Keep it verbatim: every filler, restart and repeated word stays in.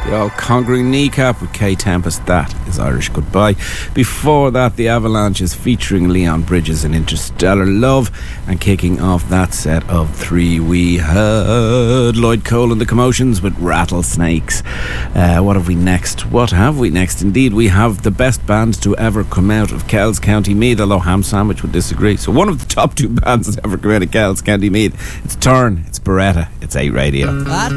The old Conquering Kneecap with K Tempest. That is Irish Goodbye. Before that, the Avalanches featuring Leon Bridges in Interstellar Love. And kicking off that set of three, we had Lloyd Cole and the Commotions with Rattlesnakes. Uh, what have we next? What have we next? Indeed, we have the best band to ever come out of Kells County Meath, although Ham Sandwich would disagree. So one of the top two bands that ever come out of Kells County Meath. It's Turn, it's Beretta, it's eight Radio. I